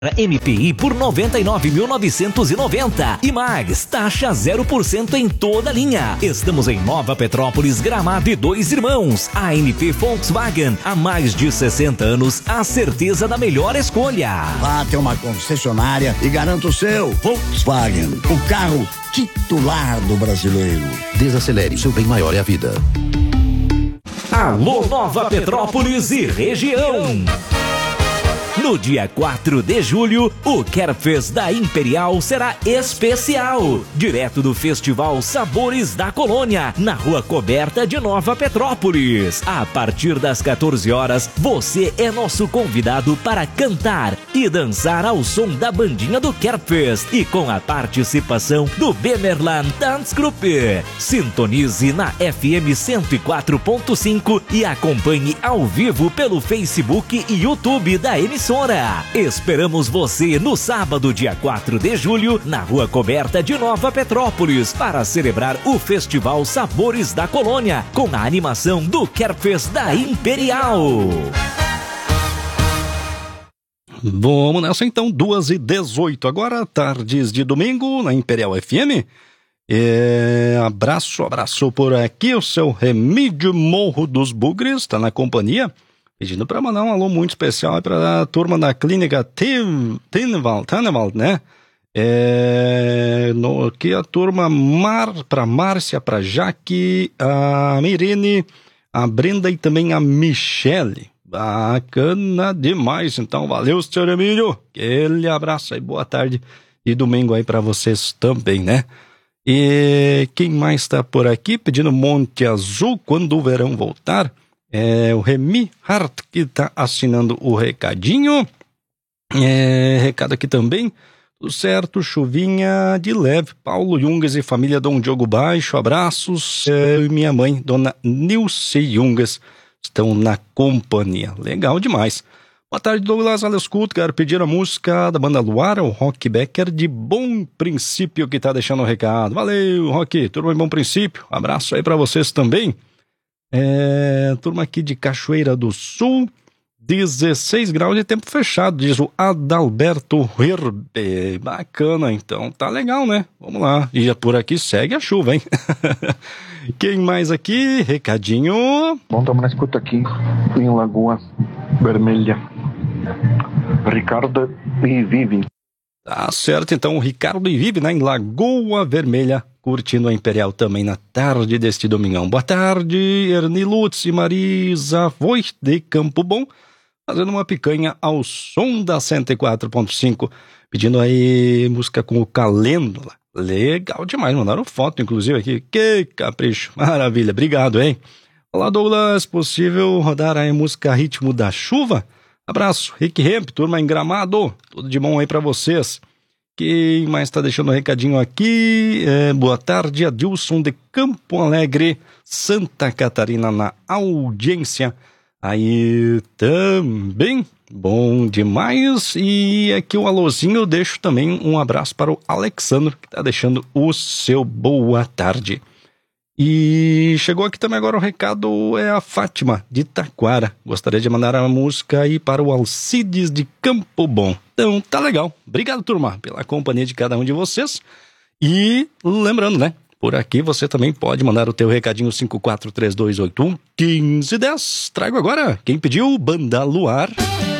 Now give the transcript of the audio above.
MPI por R$ 99.990 e mais, taxa 0% em toda a linha. Estamos em Nova Petrópolis, Gramado e Dois Irmãos. A MP Volkswagen, há mais de 60 anos, a certeza da melhor escolha. Vá ter uma concessionária e garanta o seu Volkswagen, o carro titular do brasileiro. Desacelere, seu bem maior é a vida. Alô Nova Petrópolis e região. No dia 4 de julho, o Kerfest da Imperial será especial. Direto do Festival Sabores da Colônia, na Rua Coberta de Nova Petrópolis. A partir das 14 horas, você é nosso convidado para cantar e dançar ao som da bandinha do Kerfest e com a participação do Bemerland Tanzgruppe. Sintonize na FM 104.5 e acompanhe ao vivo pelo Facebook e YouTube da emissora. Esperamos você no sábado, dia 4 de julho, na Rua Coberta de Nova Petrópolis, para celebrar o Festival Sabores da Colônia, com a animação do Kerfest da Imperial. Vamos nessa então, 2h18 agora, tardes de domingo, na Imperial FM. Abraço por aqui, o seu Remídio Morro dos Bugres, está na companhia. Pedindo para mandar um alô muito especial para a turma da clínica Tannewald, né? Aqui a turma para Márcia, para Jaque, a Mirene, a Brenda e também a Michele. Bacana demais, então valeu, senhor Emílio. Aquele abraço aí, boa tarde e domingo aí para vocês também, né? E quem mais está por aqui pedindo Monte Azul quando o verão voltar? É o Remy Hart que está assinando o recadinho. Recado aqui também. Tudo certo, chuvinha de leve. Paulo Jungas e família Dom Diogo Baixo, abraços. Eu e minha mãe, dona Nilce Jungas, estão na companhia. Legal demais. Boa tarde, Douglas. Olha, escuto, quero pedir a música da banda Luar, o Rock Becker de Bom Princípio, que está deixando o recado. Valeu, Rock. Turma em Bom Princípio. Abraço aí para vocês também. Turma aqui de Cachoeira do Sul, 16 graus de tempo fechado, diz o Adalberto Herbe. Bacana, então, tá legal, né? Vamos lá, e por aqui segue a chuva, hein? Quem mais aqui? Recadinho. Bom, estamos na escuta aqui em Lagoa Vermelha. Ricardo e Vivi. Tá certo, então, o Ricardo e Vivi, né, em Lagoa Vermelha, curtindo a Imperial também na tarde deste domingão. Boa tarde, Erni Lutz e Marisa Voigt de Campo Bom, fazendo uma picanha ao som da 104.5, pedindo aí música com o Calêndula. Legal demais, mandaram foto, inclusive, aqui. Que capricho, maravilha, obrigado, hein? Olá, Douglas, possível rodar aí música Ritmo da Chuva? Abraço, Rick Hemp, turma em Gramado, tudo de bom aí pra vocês. Quem mais tá deixando um recadinho aqui? Boa tarde, Adilson de Campo Alegre, Santa Catarina na audiência. Aí também, bom demais. E aqui o alôzinho, eu deixo também um abraço para o Alexandre, que tá deixando o seu boa tarde. E chegou aqui também agora o recado, é a Fátima de Taquara. Gostaria de mandar a música aí para o Alcides de Campo Bom. Então, tá legal. Obrigado, turma, pela companhia de cada um de vocês. E lembrando, né, por aqui você também pode mandar o teu recadinho 543281 1510. Trago agora quem pediu, Banda Luar.